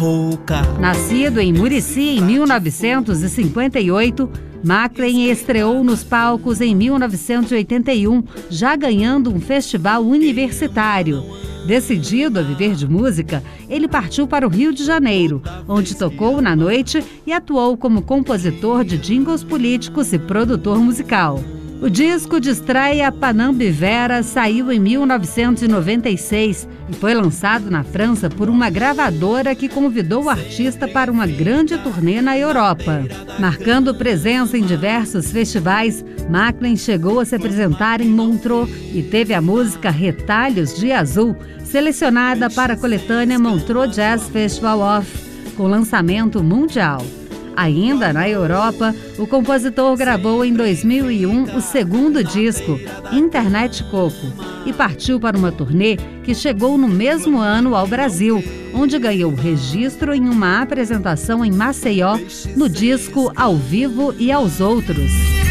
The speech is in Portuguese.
rouca. Nascido em Murici em 1958, Maclen estreou nos palcos em 1981, já ganhando um festival universitário. Decidido a viver de música, ele partiu para o Rio de Janeiro, onde tocou na noite e atuou como compositor de jingles políticos e produtor musical. O disco de estreia Panambivera saiu em 1996 e foi lançado na França por uma gravadora que convidou o artista para uma grande turnê na Europa. Marcando presença em diversos festivais, Maclen chegou a se apresentar em Montreux e teve a música Retalhos de Azul selecionada para a coletânea Montreux Jazz Festival Off, com lançamento mundial. Ainda na Europa, o compositor gravou em 2001 o segundo disco, Internet Coco, e partiu para uma turnê que chegou no mesmo ano ao Brasil, onde ganhou registro em uma apresentação em Maceió, no disco Ao Vivo e aos Outros.